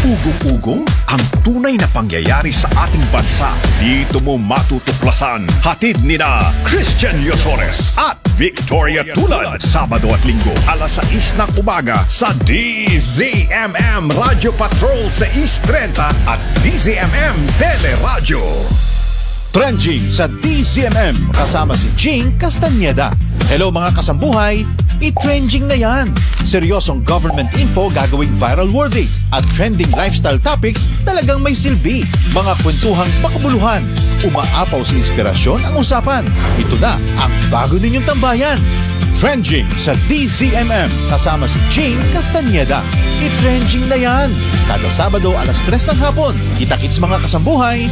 Ugong-ugong ang tunay na pangyayari sa ating bansa. Dito mo matutuklasan. Hatid ni na Christian Yosores at Victoria Tulad. Sabado at Linggo, alas 6 ng umaga sa DZMM Radio Patrol sa East 30 at DZMM Teleradyo. Trending sa DZMM kasama si Jing Castañeda. Hello mga kasambuhay, i-trending na yan. Seryosong government info gagawing viral worthy at trending lifestyle topics talagang may silbi. Mga kwentuhang makabuluhan, umaapaw sa inspirasyon ang usapan. Ito na ang bago ninyong tambayan. Trending sa DZMM kasama si Jing Castañeda. I-trending na yan. Kada Sabado alas 3 ng hapon. Kita-kits mga kasambuhay.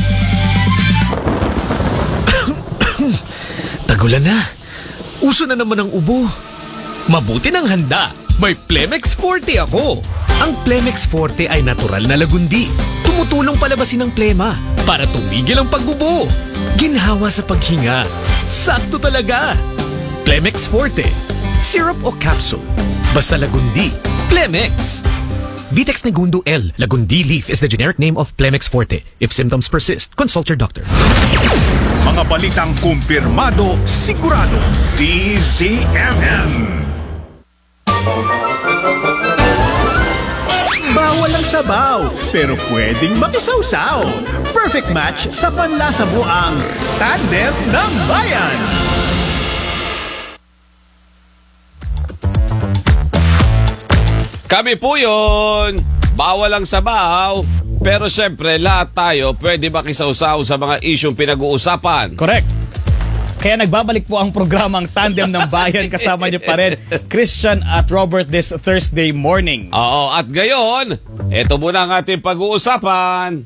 Tagulan na. Uso na naman ang ubo. Mabuti ng handa. May Plemex Forte ako. Ang Plemex Forte ay natural na lagundi. Tumutulong palabasin ang plema para tumigil ang pagbubo. Ginhawa sa paghinga. Sakto talaga. Plemex Forte. Syrup o capsule. Basta lagundi. Plemex. Vitex Negundo L. Lagundi leaf is the generic name of Plemex Forte. If symptoms persist, consult your doctor. Mga balitang kumpirmado, sigurado. DZMM. Bawal ang sabaw, pero pwedeng makisawsaw. Perfect match sa panlasa mo ang Tandem ng Bayan. Kami po yun. Bawal ang sabaw. Pero syempre, lahat tayo pwede makisawsaw sa mga isyong pinag-uusapan. Correct. Kaya nagbabalik po ang programang Tandem ng Bayan. Kasama niyo pa rin Christian at Robert this Thursday morning. Oo, at gayon, ito muna ang ating pag-uusapan.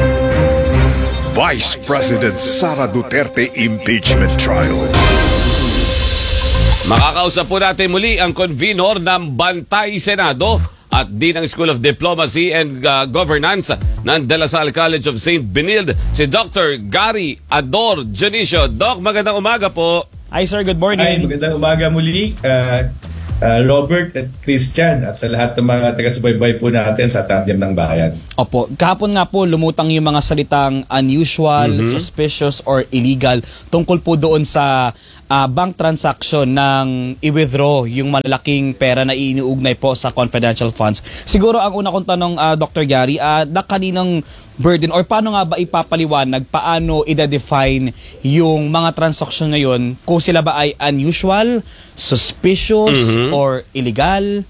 Vice President Sara Duterte impeachment trial. Makakausap po natin muli ang convenor ng Bantay Senado at Dean ng School of Diplomacy and Governance ng De La Salle College of St. Benilde, si Dr. Gary Ador Dionisio. Doc, magandang umaga po. Hi sir, good morning. Hi, magandang umaga muli. Robert at Christian at sa lahat ng mga taga-subaybay po natin sa Tandem ng Bayan. Opo, kahapon nga po lumutang yung mga salitang unusual, suspicious or illegal tungkol po doon sa bank transaction ng i-withdraw yung malalaking pera na iniugnay po sa confidential funds. Siguro ang una kong tanong, Dr. Gary, na kaninang burden or paano nga ba ipapaliwanag, paano i-define yung mga transaction na yun kung sila ba ay unusual, suspicious, or illegal?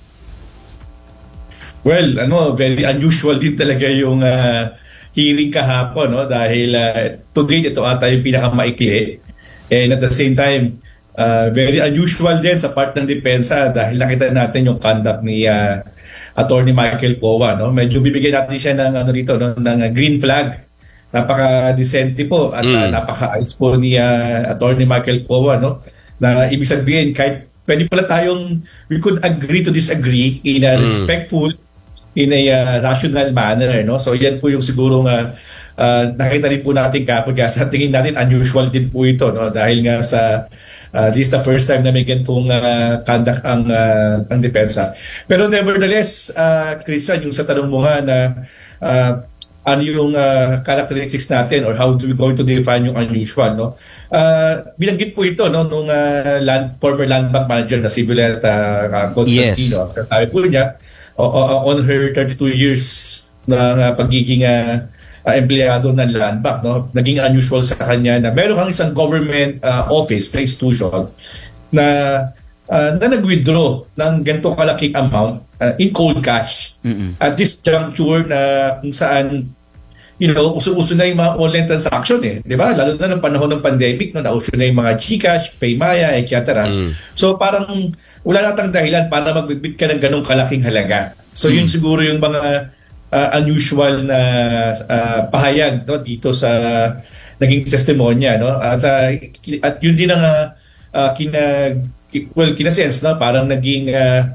Well, very unusual din talaga yung hearing kahapon, no? Dahil to date ito ata yung pinakamaikli. And at the same time, very unusual din sa part ng depensa dahil nakita natin yung conduct ni Attorney Michael Powa. No? Medyo bibigyan natin siya ng, ng green flag. Napaka-decente po at napaka-ayos po ni Attorney Michael Powa. No? Na ibig sabihin, kahit pwede pala tayong, we could agree to disagree in a respectful, in a rational manner. No? So yan po yung siguro nakita rin po natin kapag sa tingin natin unusual din po ito, no? Dahil nga sa this is the first time na may ganitong conduct ang depensa. Pero nevertheless, Christian, yung sa tanong mo nga na ano yung characteristics natin or how do we going to define yung unusual, no? Binanggit po ito, no, nung former land bank manager na si Violeta Constantino. Yes. Sabi po niya, on her 32 years na pagiging empleyado ng land bank, no? Naging unusual sa kanya na meron kang isang government office na institution na nag-withdraw ng ganito kalaking amount in cold cash. At this juncture na kung saan uso-uso na yung mga online transaction di ba? Lalo na ng panahon ng pandemic, no, nauso na yung mga GCash, Paymaya, etc. So parang wala natang dahilan para magbitbit ka ng ganong kalaking halaga. So yun siguro yung mga unusual na pahayag, no, dito sa naging testimonya, no, at yun din ang kinasense, no, parang naging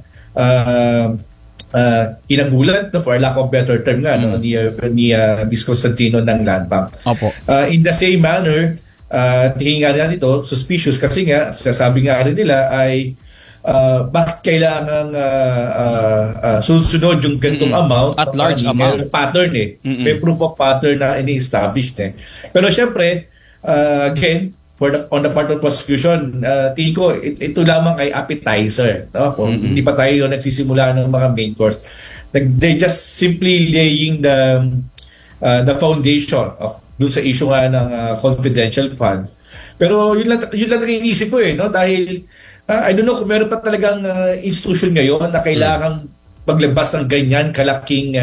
kinagulat, no, for lack of better term nga, no, ni Miss Constantino ng Land Bank. Opo. In the same manner, tingin nga nila ito suspicious kasi nga sasabi nga rin nila ay bakit kailangan sunod-sunod yung ganitong amount At large amount. may pattern may proof of pattern na ini-establish pero syempre again on the part of prosecution tingin ko ito lamang ay appetizer, no? Kung hindi pa tayo nagsisimula ng mga main course, they just simply laying the foundation of dun sa issue nga ng confidential fund. Pero yun lang ang iniisip ko no? Dahil I don't know kung meron pa talagang institution ngayon na kailangang maglabas ng ganyan kalaking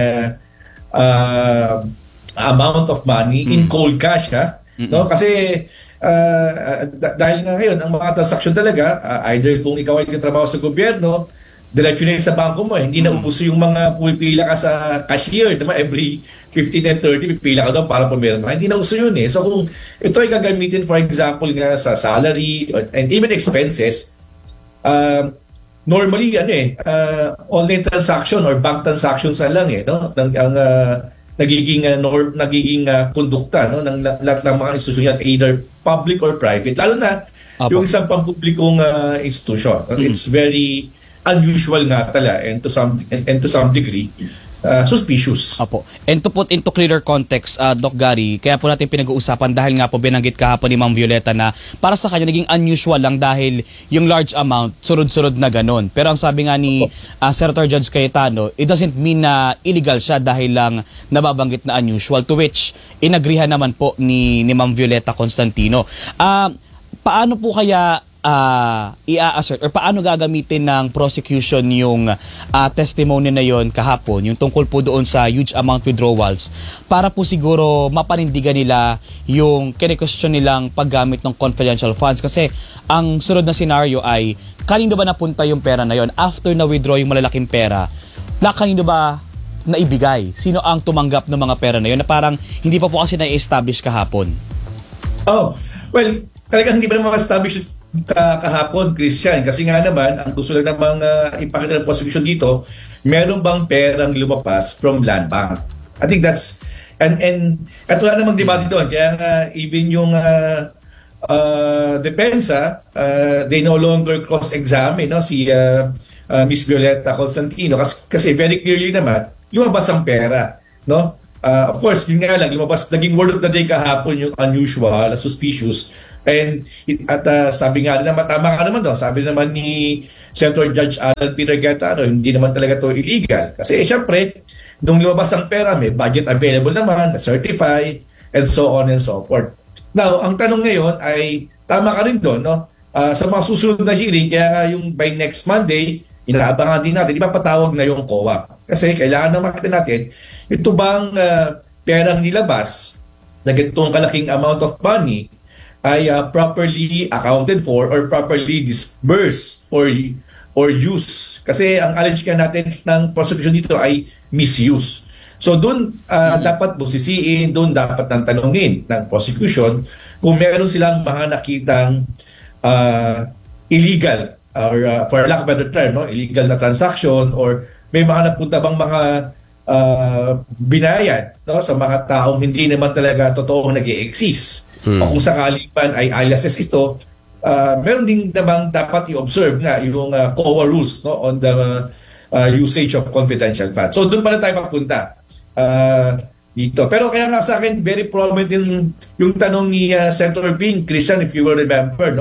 amount of money in cold cash, no? Kasi dahil nga ngayon ang mga transaksyon talaga either kung ikaw ay nagtatrabaho sa gobyerno, diretso na yun sa bangko mo. Hindi na uso yung mga pumipila ka sa cashier, diba? Every 15 and 30 pipila ka doon para pumirma. Hindi na uso yun So kung ito ay gagamitin for example nga sa salary and even expenses, normally online transaction or bank transactions na lang no? Ang nagiging kondukta no ng lahat ng mga institusyon either public or private, lalo na yung isang pampublikong institution. It's very unusual nga tala and to some degree suspicious. Apo. And to put into clearer context, Doc Gary, kaya po natin pinag-uusapan dahil nga po binanggit kahapon ni Ma'am Violeta na para sa kanya naging unusual lang dahil yung large amount, sunod-sunod na ganun. Pero ang sabi nga ni Senator Judge Cayetano, it doesn't mean na illegal siya dahil lang nababanggit na unusual, to which inagrihan naman po ni Ma'am Violeta Constantino. Paano po kaya i-assert or paano gagamitin ng prosecution yung testimony na yon kahapon, yung tungkol po doon sa huge amount withdrawals para po siguro mapanindigan nila yung kine-question nilang paggamit ng confidential funds? Kasi ang sunod na scenario ay kanino ba napunta yung pera na yon after na withdraw yung malalaking pera, kanino ba naibigay? Sino ang tumanggap ng mga pera na yon na parang hindi pa po kasi na-establish kahapon? Well, talagang hindi pa naman ma-establish kahapon, Christian, kasi nga naman ang gusto lang namang ipakita ng prosecution dito, meron bang perang lumapas from land bank? I think that's and at wala namang debate doon, kaya even yung depensa, they no longer cross-examine si Miss Violeta Constantino kasi very clearly naman lumabas ang pera, no? Of course, yun nga lang, lumabas, naging word of the day kahapon yung unusual, suspicious. At sabi nga naman, tama ka naman doon, sabi naman ni Senator Judge Alan Peter Cayetano, hindi naman talaga to illegal. Kasi syempre, nung lumabas ang pera, may budget available naman, certify, and so on and so forth. Now, ang tanong ngayon ay, tama ka rin doon, no? Sa mga susunod na hearing, kaya yung by next Monday, inaabangan din natin, di ba patawag na yung COA? Kasi kailangan na makita natin, ito bang perang nilabas na ganitong kalaking amount of money ay properly accounted for or properly disbursed or used. Kasi ang allege ka natin ng prosecution dito ay misuse. So doon dapat busisiin, doon dapat nang tanungin ng prosecution kung meron silang mga nakitang illegal or for lack of a better term, illegal na transaction or may mga napunta bang mga binayad sa mga taong hindi naman talaga totoong nag-i-exist. O kung sakali man ay aliases ito, meron din namang dapat i-observe nga yung COA rules on the usage of confidential funds. So doon pala tayo mapunta dito. Pero kaya nga sa akin, very prominent yung tanong ni Senator Bing, Christian, if you will remember,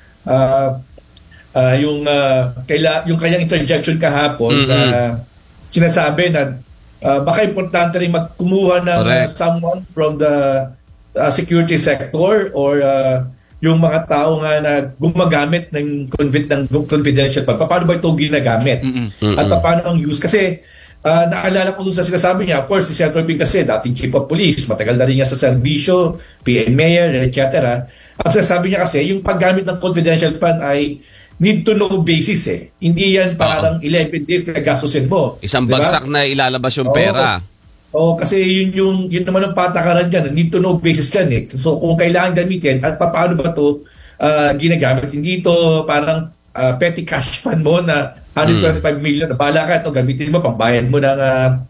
yung kanyang interjection kahapon na sinasabi na baka importante rin magkumuha ng someone from the security sector or yung mga tao nga na gumagamit ng confidential fund. Paano ba ito ginagamit? At paano ang use? Kasi naalala ko dun sa sinasabi niya, of course, si Senator Ping kasi dating chief of police, matagal na rin niya sa serbisyo, PN mayor, etc. Ang sinasabi niya kasi, yung paggamit ng confidential fund ay need to know basis Hindi yan parang 11 days na gastusin mo. Isang bagsak na ilalabas yung pera. Kasi yun naman ang patakaran dyan. Need to know basis yan So kung kailangan gamitin at paano ba ito ginagamit, hindi ito parang petty cash fund mo na 125 million na bala ka ito, gamitin mo, pambayad mo ng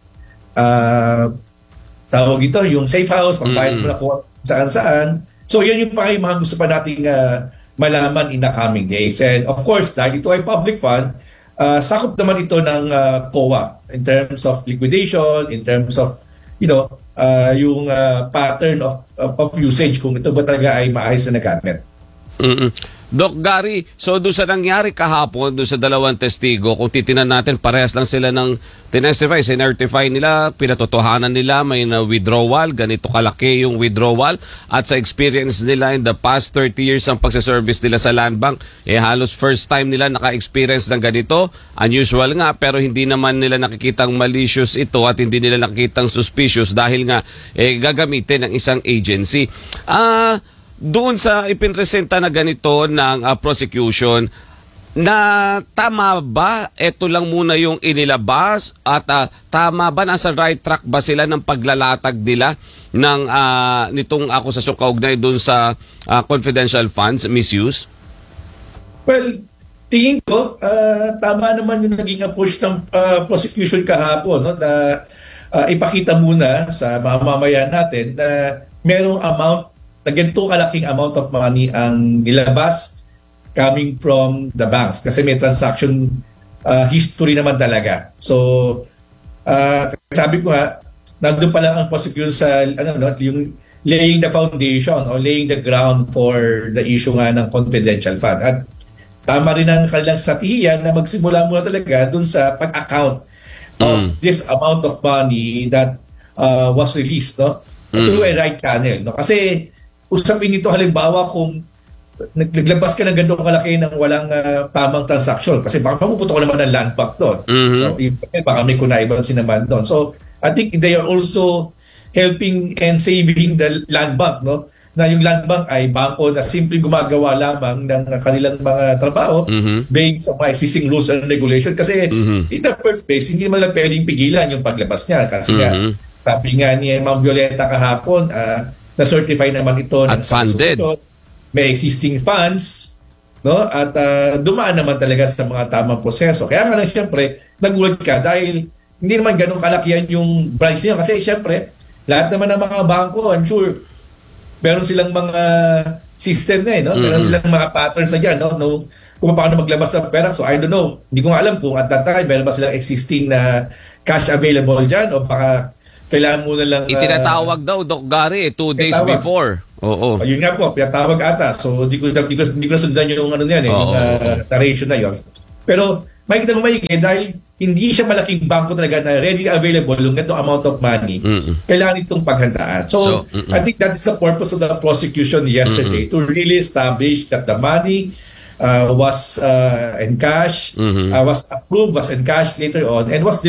tawag ito, yung safe house, pambayad mo na kung saan-saan. So yan yung mga gusto pa nating malaman in the coming days. And of course, dahil ito ay public fund, sakop naman ito ng COA in terms of liquidation, in terms of yung pattern of usage, kung ito ba talaga ay maayos na nagamit. Doc Gary, so doon sa nangyari kahapon, doon sa dalawang testigo, kung titinan natin, parehas lang sila ng tinestify, sinertify nila, pinatotohanan nila, may na withdrawal, ganito kalaki yung withdrawal, at sa experience nila in the past 30 years ang pagsaservice nila sa land bank, halos first time nila naka-experience ng ganito, unusual nga, pero hindi naman nila nakikitang malicious ito at hindi nila nakikitang suspicious dahil nga gagamitin ng isang agency. Doon sa ipinresenta na ganito ng prosecution, na tama ba ito lang muna yung inilabas at tama ba, nasa right track ba sila ng paglalatag nila ng nitong akusasyon kaugnay doon sa confidential funds misuse? Well, tingin ko tama naman yung naging approach ng prosecution kahapon, no, na ipakita muna sa mamamayan natin na merong amount na ganito kalaking amount of money ang nilabas coming from the banks kasi may transaction history naman talaga. So, sabi ko nga, nandun pa lang ang prosecution sa yung laying the foundation or laying the ground for the issue nga ng confidential fund. At tama rin ang kanilang strategiya na magsimula muna talaga dun sa pag-account of this amount of money that was released, no? Through a right channel, no? Kasi usapin nito halimbawa kung naglabas ka ng ganito kalaki ng walang tamang transaction kasi baka mapuputo ka naman ng land bank doon. So, baka may connivance naman doon. So, I think they are also helping and saving the land bank, no? Na yung land bank ay bangko na simpleng gumagawa lamang ng kanilang mga trabaho based sa mga existing rules and regulation kasi in the first place, hindi man lang pwedeng pigilan yung paglabas niya kasi nga, sabi nga ni Ma'am Violeta kahapon, na-certify naman ito at funded. May existing funds, no? At dumaan naman talaga sa mga tamang proseso. Kaya nga lang siyempre, nagulat ka dahil hindi naman ganun kalakihan yung branch niya. Kasi siyempre, lahat naman ng mga bangko, I'm sure, meron silang mga system na no? Meron silang mga patterns na dyan, no? Kung paano maglabas ng pera. So I don't know. Hindi ko nga alam kung at that time, meron ba silang existing na cash available dyan o baka kailangan mo na lang... Itinatawag daw, Doc Gary, 2 days before. Oo. Yun nga po, pinatawag ata. So, di ko nasundan yung yan, yung narration na yun. Pero, makikita mo maigi dahil hindi siya malaking bangko talaga na ready available yung ganitong amount of money. Kailangan itong paghandaan. So I think that is the purpose of the prosecution yesterday to really establish that the money was encashed, was approved, was encashed later on, and was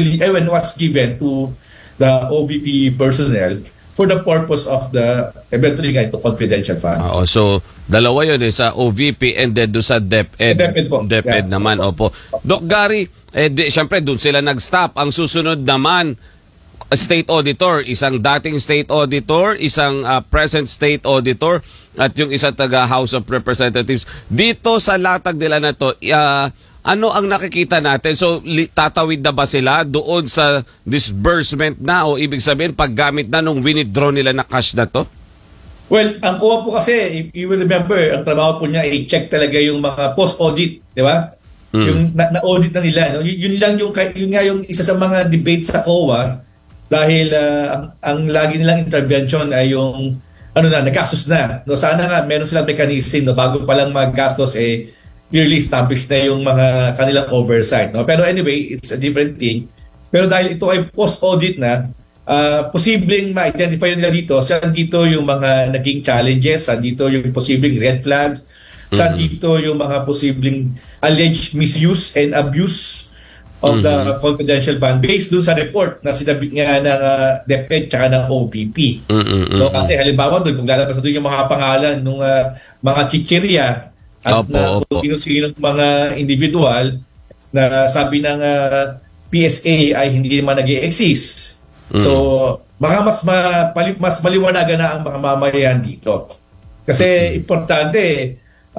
given to the OVP personnel for the purpose of the eventually ito confidential fund. So, dalawa yun sa OVP and then doon sa DepEd. DepEd naman, opo. Doc Gary, siyempre doon sila nag-stop. Ang susunod naman, state auditor, isang dating state auditor, isang present state auditor, at yung isang taga House of Representatives. Dito sa latag nila na to, ano ang nakikita natin? So, tatawid na ba sila doon sa disbursement na o ibig sabihin paggamit na nung withdraw nila na cash na to? Well, ang kuha po kasi, if you will remember, ang trabaho po niya i-check talaga yung mga post-audit, di ba? Yung na-audit na nila. No? Yun lang yung isa sa mga debate sa COA dahil ang lagi nilang intervention ay yung nagastos na. No, sana nga meron silang mechanism bago pa lang magastos clearly established na yung mga kanilang oversight. No? Pero anyway, it's a different thing. Pero dahil ito ay post-audit na, posibleng ma-identify nila dito, saan dito yung mga naging challenges, saan dito yung posibleng red flags, saan dito yung mga posibleng alleged misuse and abuse of the confidential fund based dun sa report na sinabi nga ng DepEd tsaka ng OVP. So, kasi halimbawa doon, kung lalabas doon yung mga pangalan ng mga chichirya, at kung sino-sino mga individual na sabi ng PSA ay hindi naman nag-i-exist. So, baka mas maliwanagan na ang mga mamayan dito. Kasi importante,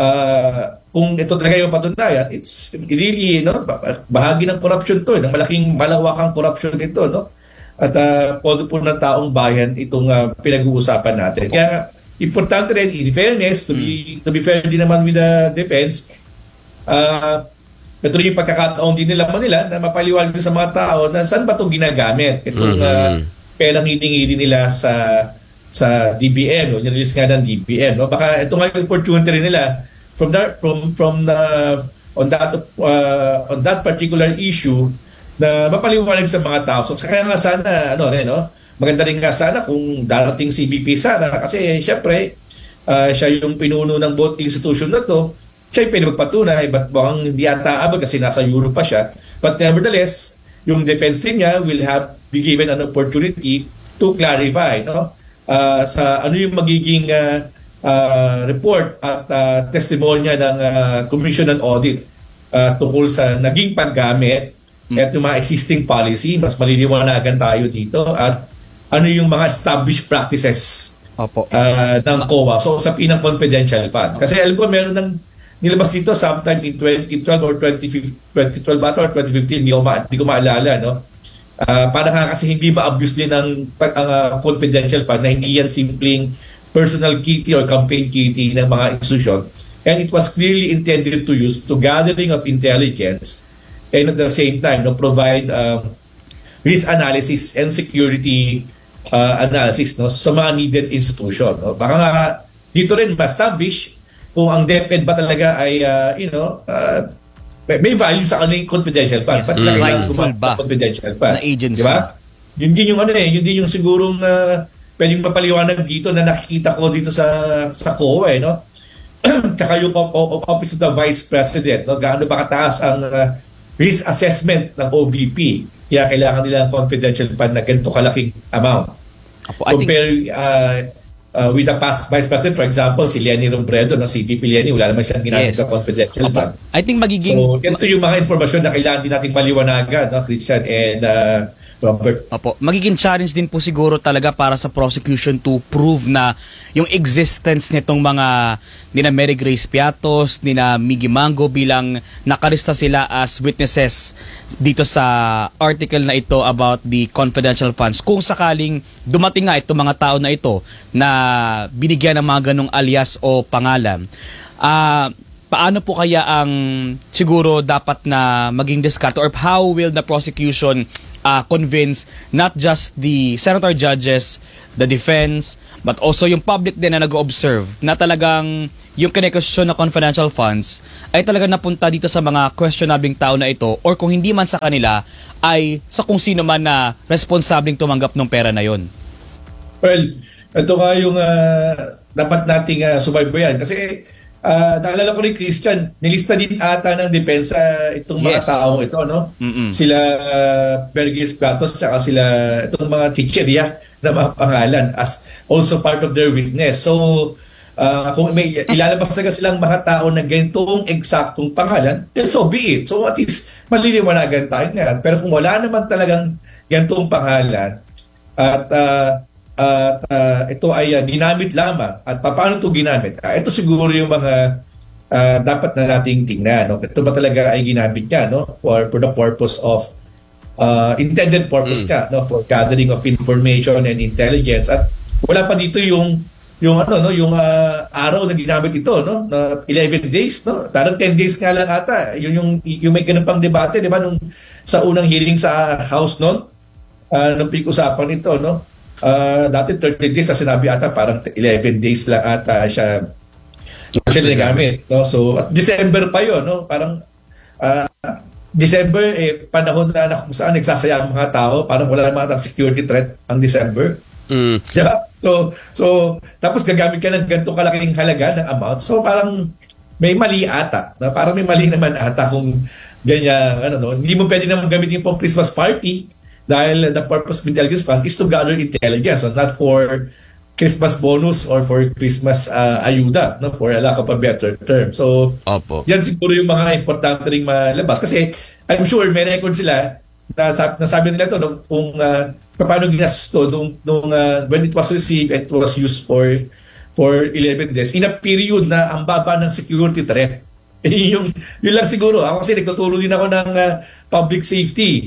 kung ito talaga yung patunayan, it's really bahagi ng corruption to, ng malaking malawakang corruption ito. No? At podo po ng taong bayan itong pinag-uusapan natin. Kaya importante rin, in fairness, to be fair din naman with the defense, ito yung pagkakataon din nila na mapaliwanag sa mga tao na saan ba ito ginagamit. Itong perang hiningi nila sa DBM, no? Nirelease nga ng DBM. No? Baka ito nga yung opportunity rin nila on that particular issue na mapaliwanag sa mga tao. So kaya nga sana, maganda rin nga sana kung darating si BP Sara kasi syempre, siya yung pinuno ng both institution na to. Siya yung pwede magpatunay, but mukhang hindi ata abot kasi nasa Europe pa siya. But nevertheless, yung defense team niya will be given an opportunity to clarify sa ano yung magiging report at testimonya ng Commission on Audit tungkol sa naging paggamit at yung mga existing policy. Mas maliliwanagan tayo dito at ano yung mga established practices ng COA. So, sa pinang-confidential fund. Kasi alam ko, meron ng nilabas dito sometime in 2012 or 2012 or 2015, hindi ko maalala, no? Para nga kasi hindi ma-abuse din ang confidential fund na hindi yan simpleng personal kitty or campaign kitty ng mga institusyon. And it was clearly intended to use to gathering of intelligence and at the same time provide risk analysis and security analysis sa mga needed institution. No? Baka nga dito rin ma-establish kung ang DepEd ba talaga ay, may value sa kanilang confidential fund. Ba't Rightful ba confidential fund? Na agency? Diba? Yun din yung sigurong pwedeng mapaliwanag dito na nakikita ko dito sa COA, no? Tsaka yung Office of the Vice President, no? Gaano ba kataas ang risk assessment ng OVP? Kaya kailangan nila ang confidential fund na ganito kalaking amount. Compare with the past Vice President, for example, si Lenny Robredo, si VP Lenny, wala naman siyang ginamit sa confidential fund. I think magiging... So, ito yung mga informasyon na kailangan din nating maliwanagan, Christian and Robert. Magiging challenge din po siguro talaga para sa prosecution to prove na yung existence nitong mga nina Mary Grace Piatos, nina Miggy Mango bilang nakalista sila as witnesses dito sa article na ito about the confidential funds. Kung sakaling dumating nga itong mga tao na ito na binigyan ng mga ganong alias o pangalan, paano po kaya ang siguro dapat na maging diskarte or how will the prosecution convince not just the senator judges, the defense, but also yung public din na nag-observe na talagang yung kinekwestiyon na confidential funds ay talagang napunta dito sa mga questionabling tao na ito or kung hindi man sa kanila ay sa kung sino man na responsableng tumanggap ng pera na yon. Well, ito nga yung dapat nating subaybayan kasi naalala ko rin, Christian, nilista din ata ng depensa itong mga taong ito, no? Sila Bergis Platos, tsaka sila itong mga chicheria na mga pangalan as also part of their witness. So, kung may ilalabas na silang mga tao na ganitong eksaktong pangalan, then so be it. So, at least maliliwanagan tayo ngayon. Pero kung wala naman talagang ganitong pangalan at ito ay ginamit lamang at paano ito ginamit? Ito siguro yung mga dapat na nating tingnan. No? Ito ba talaga ay ginamit niya for the purpose of intended purpose for gathering of information and intelligence at wala pa dito yung araw na ginamit ito na 11 days parang 10 days nga lang ata yung may ganun pang debate di ba nung sa unang hearing sa House nung pinag-usapan ito dati 30 days na sinabi ata parang 11 days lang ata siya nagamit so at December pa yun parang December panahon na kung saan nagsasaya ang mga tao parang wala naman atang security threat ang December yeah? So tapos gagamit ka ng ganito kalaking halaga ng amount so parang may mali ata parang may mali naman ata kung ganyan hindi mo pwede naman gamitin pong Christmas party dahil the purpose of intelligence fund is to gather intelligence and not for Christmas bonus or for Christmas ayuda, for a lack of a better term. So, yan siguro yung mga importante ring malabas. Kasi I'm sure may record sila na sabi nila ito kung paano ginastos ito nung when it was received and it was used for 11 days in a period na ang baba ng security threat. Yun lang siguro. Ako kasi nagtuturo din ako ng public safety.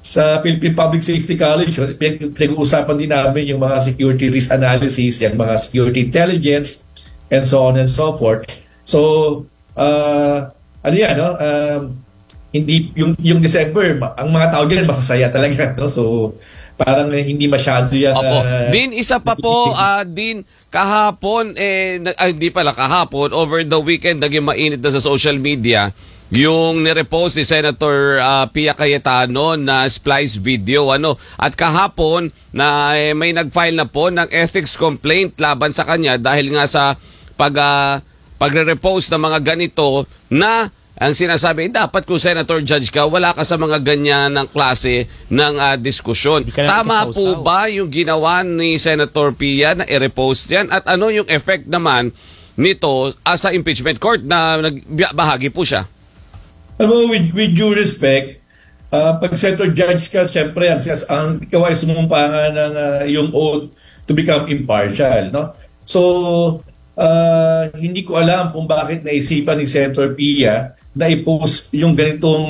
sa Philippine Public Safety College, pinag-uusapan din namin yung mga security risk analysis, yung mga security intelligence, and so on and so forth. So, ano yan, no? Hindi, yung December, ang mga tao dyan masasaya talaga, no? So, parang hindi masyado yan. Opo. Din, isa pa po, Din, kahapon, hindi pala kahapon, over the weekend, naging mainit na sa social media, yung nirepost ni Senator Pia Cayetano na splice video. At kahapon, na may nag-file na po ng ethics complaint laban sa kanya dahil nga sa pagre-repost ng mga ganito na ang sinasabi, dapat kung Senator Judge ka, wala ka sa mga ganyan ng klase ng diskusyon. Tama po ba yung ginawa ni Senator Pia na i-repost yan? At ano yung effect naman nito sa impeachment court na nagbahagi po siya? With due respect, pag Senator Judge ka, syempre, ang ikaw ay sumumpa nga ng yung oath to become impartial. No? So, hindi ko alam kung bakit naisipan ni Senator Pia na i-post yung ganitong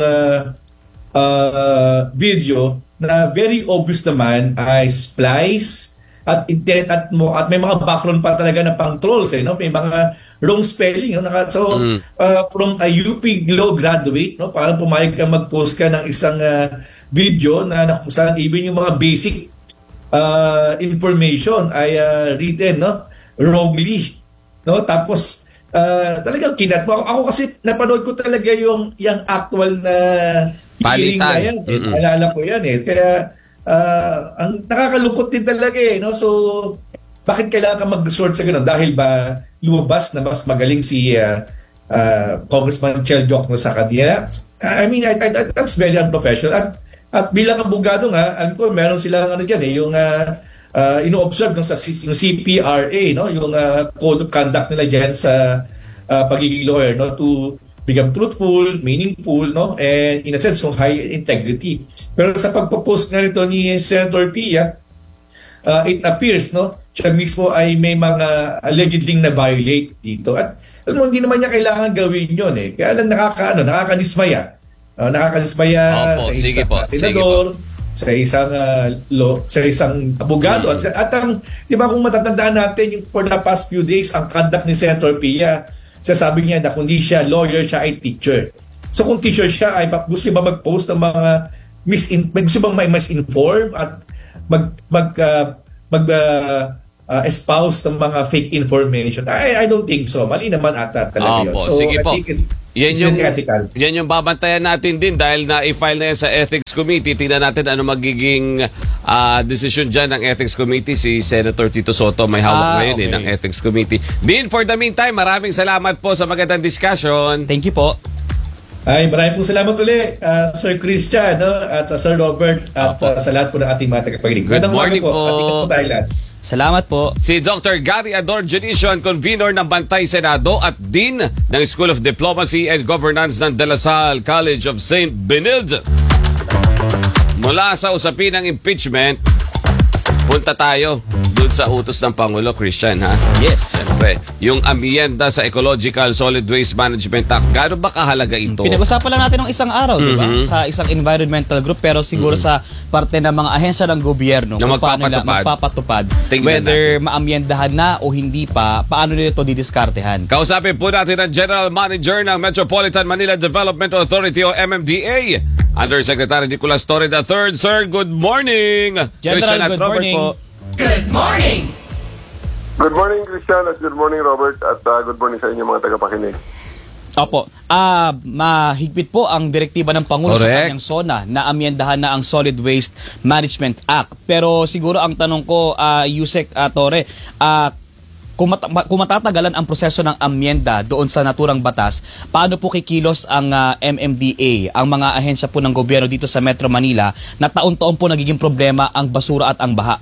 video na very obvious naman ay splice at intent at may mga background pa talaga na pang trolls, no? May mga wrong spelling, no? From a UP Law graduate, no? Parang pumayag ka mag-post ka ng isang video na kung saan even yung mga basic information ay written, no? Wrongly, no? Tapos talagang kinat mo. Ako kasi napanood ko talaga yung actual na hearing na yan. Alala ko yan eh. Kaya ang nakakalungkot din talaga eh. No? So, bakit kailangan ka mag-resort sa ganun? Dahil ba lumabas na mas magaling si Congressman Chel Jokno sa kanila? I mean, that's very unprofessional. At bilang abogado nga, alam ko meron silang dyan eh, yung ino-observe yung CPRA, no? Yung code of conduct nila dyan sa pagiging lawyer, no? To become truthful, meaningful, no? And in a sense, yung high integrity. Pero sa pagpo-post nga nito ni Senator Pia, it appears, no? Siya mismo ay may mga allegedly na violate dito. At alam mo, hindi naman niya kailangan gawin yun eh. Kaya lang nakakadismaya. Nakakadismaya sa isang senador, sa isang abogado. At ang, di ba kung matatandaan natin, yung for the past few days, ang conduct ni Senator Pia, sabi niya na kung di siya lawyer, siya ay teacher. So kung teacher siya, ay gusto ba mag-post ng mga gusto bang may misinform at espouse ng mga fake information? I don't think so. Mali naman ata talaga yun. So sige po. I think Yan yung babantayan natin din dahil na-i-file na yan sa Ethics Committee. Tingnan natin ano magiging decision dyan ng Ethics Committee. Si Senator Tito Soto may hawak ngayon ng Ethics Committee. Din, for the meantime, maraming salamat po sa magandang discussion. Thank you po. Ay, maraming pong salamat ulit, Sir Christian, no? At Sir Robert, at sa lahat po ng ating mga tagapakinig. Good morning po. At po tayo lahat. Salamat po. Si Dr. Gary Ador Judicial, Convenor ng Bantay Senado at Dean ng School of Diplomacy and Governance ng De La Salle College of St. Benilde. Mula sa usapin ng impeachment, punta tayo dun sa utos ng Pangulo, Christian, ha? Yes. Siyempre, yung amyenda sa Ecological Solid Waste Management Act, gano'n ba kahalaga ito? Pinag-usapan lang natin ng isang araw, di ba? Sa isang environmental group, pero siguro sa parte ng mga ahensya ng gobyerno, Na kung paano nila magpapatupad, whether maamyendahan na o hindi pa, paano nila ito didiskartehan. Kausapin po natin ang General Manager ng Metropolitan Manila Development Authority o MMDA, Undersecretary Nicolas Torre III. Sir, good morning! General, good morning! Good morning! Good morning, Christian, at good morning, Robert, at good morning sa inyong mga tagapakinig. Opo. Mahigpit po ang direktiba ng Pangulo sa kanyang SONA na amyendahan na ang Solid Waste Management Act. Pero siguro ang tanong ko, Yusek Torre, kung matatagalan ang proseso ng amyenda doon sa naturang batas, paano po kikilos ang MMDA, ang mga ahensya po ng gobyerno dito sa Metro Manila na taon-taon po nagiging problema ang basura at ang baha?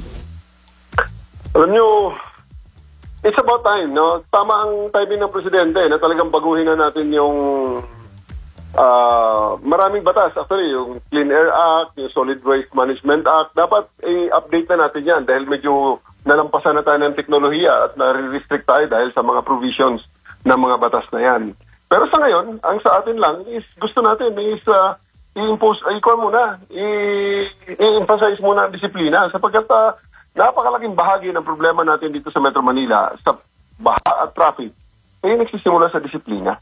Alam nyo, it's about time, no? Tama ang timing ng presidente na talagang baguhin na natin yung maraming batas. Actually, yung Clean Air Act, yung Solid Waste Management Act, dapat i-update na natin yan dahil medyo nalampasan na tayo ng teknolohiya at nare-restrict tayo dahil sa mga provisions ng mga batas na yan. Pero sa ngayon, ang sa atin lang is gusto natin is i-impose, i-emphasize muna ang disiplina sapagkat napakalaking bahagi ng problema natin dito sa Metro Manila sa baha at traffic ay nagsisimula sa disiplina.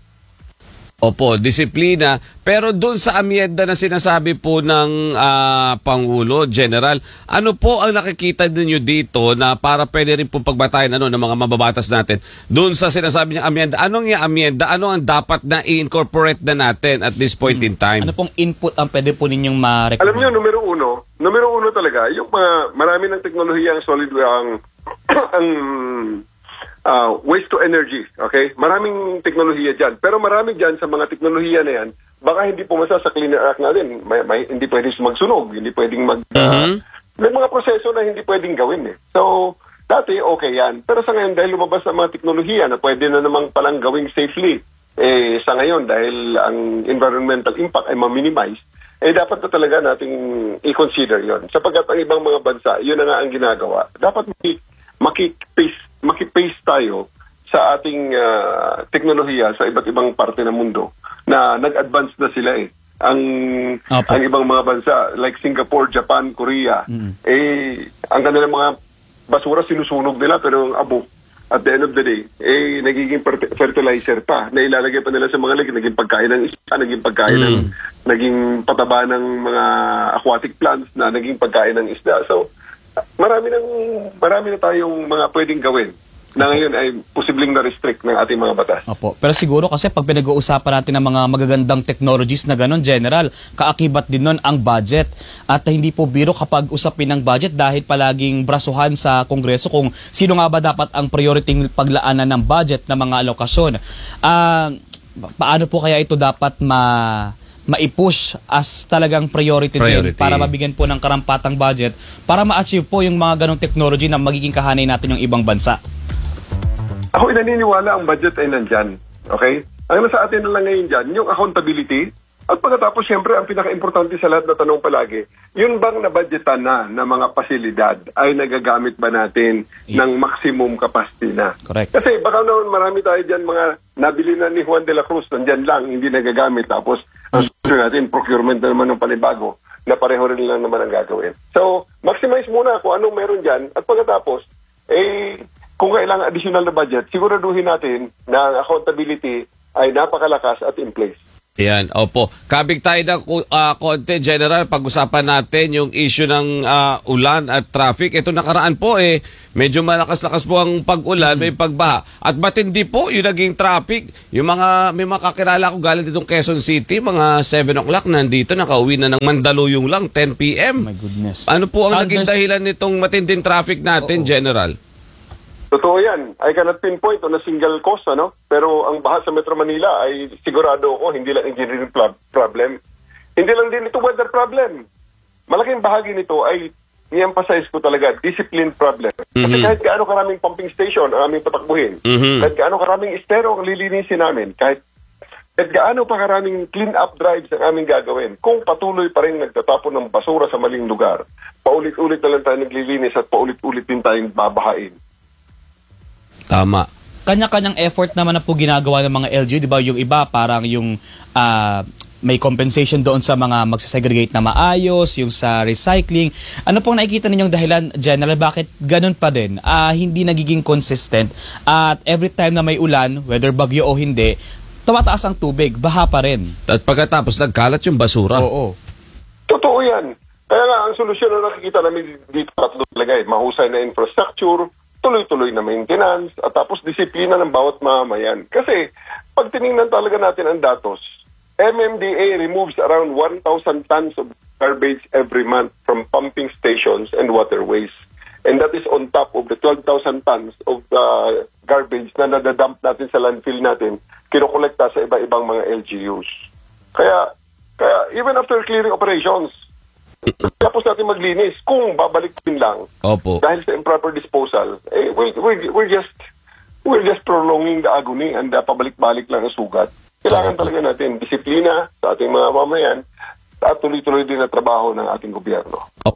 Opo, disiplina. Pero doon sa amyenda na sinasabi po ng Pangulo, General, ano po ang nakikita ninyo dito na para pwede rin po pagbatayan ng mga mababatas natin? Doon sa sinasabi niya amyenda, anong yung amyenda? Ano ang dapat na i-incorporate na natin at this point in time? Ano pong input ang pwede po ninyong ma-recommend? Alam niyo, numero uno talaga, yung mga marami ng teknolohiya ang solid ang waste to energy, okay? Maraming teknolohiya dyan. Pero marami dyan sa mga teknolohiya na yan, baka hindi pumasa sa Clean Air Act natin. Hindi pwedeng magsunog, hindi pwedeng may mga proseso na hindi pwedeng gawin eh. So, dati okay yan. Pero sa ngayon, dahil lumabas ang mga teknolohiya na pwede na namang palang gawing safely, sa ngayon, dahil ang environmental impact ay ma-minimize, dapat na talaga nating i-consider yon. Sapagkat ang ibang mga bansa, yun na nga ang ginagawa. Dapat makipace tayo sa ating teknolohiya sa iba't ibang parte ng mundo na nag-advance na sila eh. Ang ibang mga bansa like Singapore, Japan, Korea, ang kanilang mga basura sinusunog nila pero ang abo at the end of the day, nagiging fertilizer pa na ilalagay pa nila sa mga lake, naging pagkain ng isda, naging pagkain naging pataba ng mga aquatic plants na naging pagkain ng isda. So, marami na tayong mga pwedeng gawin na ngayon ay posibleng na-restrict ng ating mga batas. Opo. Pero siguro kasi pag pinag-uusapan natin ng mga magagandang technologies na gano'n, General, kaakibat din nun ang budget. At hindi po biro kapag usapin ng budget dahil palaging brasuhan sa Kongreso kung sino nga ba dapat ang priority paglaanan ng budget ng mga alokasyon. Paano po kaya ito dapat ma-push as talagang priority din para mabigyan po ng karampatang budget para ma-achieve po yung mga ganong technology na magiging kahanay natin yung ibang bansa? Ako naniniwala ang budget ay nandyan. Okay? Ang nasa atin na lang ngayon dyan, yung accountability at pagkatapos siyempre ang pinaka-importante sa lahat na tanong palagi, yun bang nabudgetan na mga pasilidad ay nagagamit ba natin ng maximum capacity na? Correct. Kasi baka naman marami tayo dyan mga nabili na ni Juan de la Cruz, nandyan lang, hindi nagagamit. Tapos ang susunod natin, procurement na naman ng panibago na pareho rin lang naman ang gagawin. So, maximize muna kung anong meron dyan at pagkatapos, kung kailangan additional na budget, siguraduhin natin na ang accountability ay napakalakas at in place. Yan, opo. Kabig tayo ng konti, General, pag-usapan natin yung issue ng ulan at traffic. Ito nakaraan po medyo malakas-lakas po ang pag-ulan, may pagbaha. At matindi po yung naging traffic. May mga kakilala ko galing ditong Quezon City, mga 7 o'clock nandito, nakauwi na ng Mandaluyong lang, 10 p.m. Oh my goodness. Ano po ang naging dahilan nitong matinding traffic natin, General? Totoo yan. I cannot pinpoint on a single cause, pero ang baha sa Metro Manila ay sigurado ako hindi lang engineering problem. Hindi lang din ito weather problem. Malaking bahagi nito ay i-emphasize ko talaga discipline problem. Kasi kahit gaano karaming pumping station ang aming patakbuhin, kahit gaano karaming estero ang lilinisin namin, kahit gaano pa karaming clean-up drives ang aming gagawin, kung patuloy pa rin nagtatapon ng basura sa maling lugar, paulit-ulit na lang tayo naglilinis at paulit-ulit din tayong babahain. Tama. Kanya-kanyang effort naman na po ginagawa ng mga LGU, di ba? Yung iba parang yung may compensation doon sa mga magsasegregate na maayos, yung sa recycling. Ano pong nakikita ninyong dahilan, General, bakit ganun pa din? Hindi nagiging consistent at every time na may ulan, whether bagyo o hindi, tumataas ang tubig, baha pa rin. At pagkatapos nagkalat yung basura. Oo. Totoo yan. Kaya nga, ang solusyon na nakikita namin dito tatlo talaga mahusay na infrastructure, tuloy-tuloy na maintenance, at tapos disiplina ng bawat mamamayan. Kasi, pag tinignan talaga natin ang datos, MMDA removes around 1,000 tons of garbage every month from pumping stations and waterways. And that is on top of the 12,000 tons of garbage na nadadump natin sa landfill natin, kinukolekta sa iba-ibang mga LGUs. Kaya even after clearing operations, tapos natin maglinis, kung babalik din lang, opo, dahil sa improper disposal, we're just prolonging the agony and pabalik-balik lang ang sugat. Kailangan talaga natin disiplina sa ating mga mamayan at tuloy-tuloy din na trabaho ng ating gobyerno. Opo.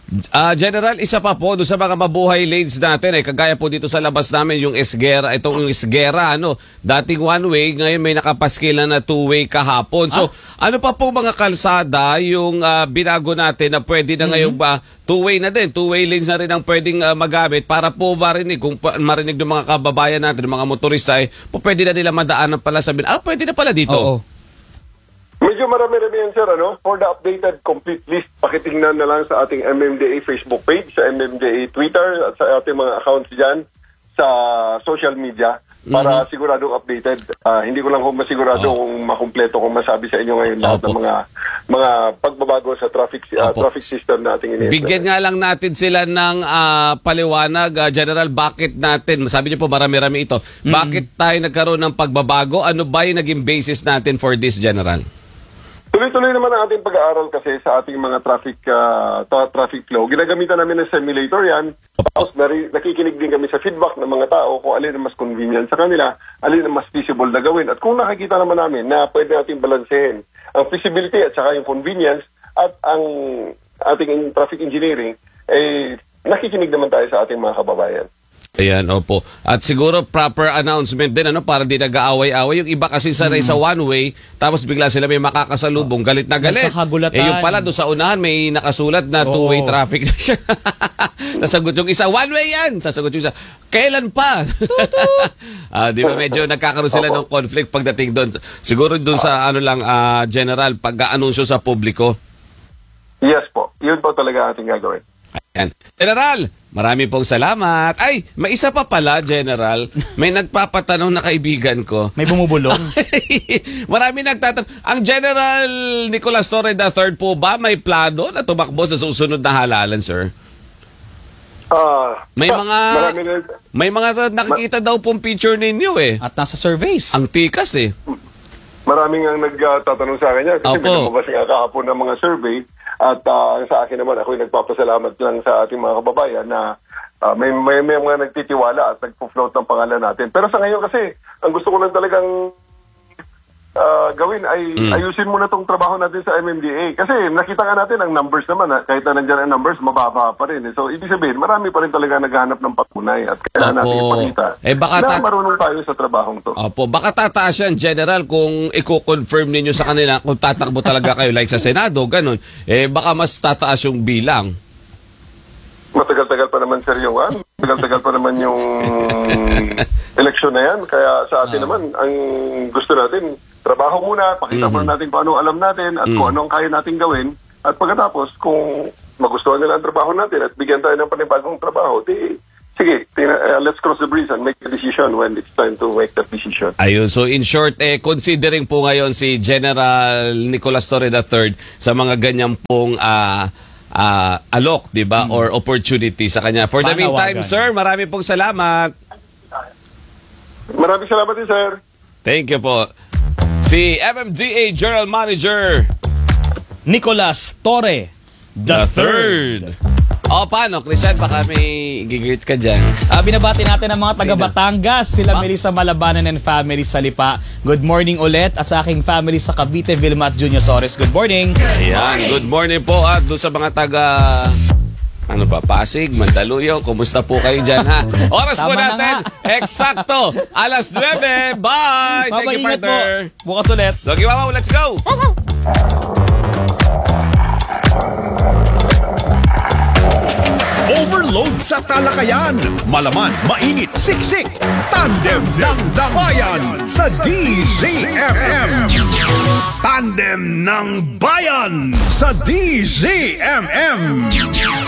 General, isa pa po doon sa mga mabuhay lanes natin kagaya po dito sa labas namin yung Esguera, itong Esguera dating one way, ngayon may nakapaskil na two-way kahapon. So, ano pa po mga kalsada yung binago natin na pwede na ngayon ba two-way na din, two-way lanes na rin ang pwedeng magamit para po marinig, kung marinig ng mga kababayan natin, ng mga motorista po pwede na nila madaanan pala sabihin, pwede na pala dito. Oo. Medyo marami-rami yan, sir. For the updated complete list, pakitingnan na lang sa ating MMDA Facebook page, sa MMDA Twitter, at sa ating mga accounts dyan sa social media para siguradong updated. Hindi ko lang masigurado kung makumpleto kung masabi sa inyo ngayon lahat ng mga pagbabago sa traffic system na ating ini-implement. Bigyan nga lang natin sila ng paliwanag, General, bakit natin, sabi niyo po marami-rami ito, bakit tayo nagkaroon ng pagbabago? Ano ba yung naging basis natin for this, General? Tuloy-tuloy naman ang ating pag-aaral kasi sa ating mga traffic flow. Ginagamitan namin ng simulator yan. Tapos nakikinig din kami sa feedback ng mga tao kung alin ang mas convenient sa kanila, alin ang mas feasible na gawin. At kung nakikita naman namin na pwede natin balansehin ang feasibility at saka yung convenience at ang ating traffic engineering, nakikinig naman tayo sa ating mga kababayan. Ayan, opo. At siguro proper announcement din para di nag-aaway-away. Yung iba kasi sanay sa one way, tapos bigla sila may makakasalubong, galit na galit. Nagkakagulatan. Yung pala doon sa unahan may nakasulat na two-way traffic na siya. Sasagot yung isa, one way yan! Sasagot yung isa, kailan pa? Di ba medyo nagkakaroon sila ng conflict pagdating doon. Siguro doon sa General, pag-anunsyo sa publiko. Yes po. Yun po talaga ating gagawin. Ayan. General, marami pong salamat. Ay, may isa pa pala, General. May nagpapatanong na kaibigan ko. May bumubulong. Marami nagtatanong. Ang General Nicolas Torre III po ba may plano na tumakbo sa susunod na halalan, sir? May mga nakikita daw pong picture ninyo At nasa surveys. Ang tikas Maraming ang nagtatanong sa akin yan kasi pinababas nga kahapon ng mga survey. At sa akin naman, ako'y nagpapasalamat lang sa ating mga kababayan na may mga nagtitiwala at nagpo-float ng pangalan natin. Pero sa ngayon kasi, ang gusto ko lang talagang gawin ay ayusin muna itong trabaho natin sa MMDA. Kasi nakita nga natin ang numbers naman, kahit na nandiyan ang numbers, mababa pa rin. So, ibig sabihin, marami pa rin talaga naghanap ng patunay at kaya natin ipakita na marunong tayo sa trabahong to. Opo, baka tataas yan, General, kung i-confirm ninyo sa kanila kung tatakbo talaga kayo like sa Senado, ganun. Baka mas tataas yung bilang. Matagal-tagal pa naman, sir, yung matagal-tagal pa naman yung eleksyon na yan. Kaya sa atin naman, ang gusto natin, trabaho muna, pakita muna natin kung anong alam natin at kung anong kaya natin gawin. At pagkatapos, kung magustuhan nila ang trabaho natin at bigyan tayo ng panibagong trabaho, sige, let's cross the bridge and make a decision when it's time to make that decision. Ayun, so in short, considering po ngayon si General Nicolas Torre III sa mga ganyan pong alok, di ba? Or opportunity sa kanya. For the meantime, sir, marami pong salamat. Maraming salamat din, sir. Thank you po. Si MMDA General Manager Nicolas Torre III. Paano? Christian, baka may gigit ka dyan. Binabati natin ang mga taga Batangas, sila Melissa Malabanan and family sa Lipa. Good morning ulit at sa aking family sa Cavite, Vilma at Junior Sores. Good morning. Ayan, good morning po at doon sa mga taga Pasig, Mandaluyong, kumusta po kayo dyan, ha? Oras po natin, eksakto, 9:00. Bye! Thank you, partner. Bukas ulit. Doggy Wawaw, let's go! Overload sa talakayan. Malaman, mainit, siksik. Tandem ng Bayan sa DZMM. Tandem ng Bayan sa DZMM.